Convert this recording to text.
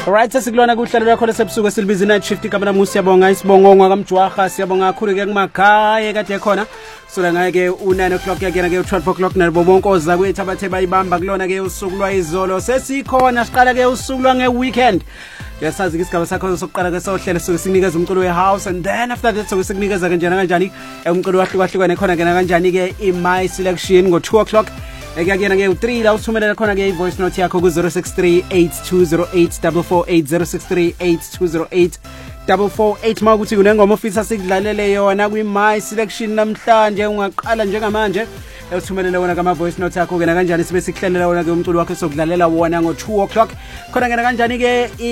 Alright, sesikulona kuhlelo lakho lesebusuku esilibiza night shift kamana musi siyabonga isibongongwa kamjwaha siyabonga kakhulu ke kumakhaya kade khona sola ngaye ke u9 o'clock yakena ke u12 o'clock nabo bonkoza kwethu abathe bayibamba kulona ke usuku lwayizolo sesikhona siqala ke usuku lwange weekend yasazi isigaba sakho sokuqala ke sohlelo sokusinikeza umculo wehouse and then after that sokusinikeza kanjani umculo wahlukahlukene khona ke kanjani ke my selection ngo 2 o'clock ekuyakena ke u3 la uthumelela khona ke ivoice note yakho ku 0638208448 0638208448 makuthi kunengoma ofisa sikudlalele yona kwi my selection namhlanje ungaqala njengamanje uthumelela wona kama voice note yakho ke kanjani sibe sikuhlelela wona ke umculo wakho sokudlalela wona ngo 2 o'clock khona ke kanjani ke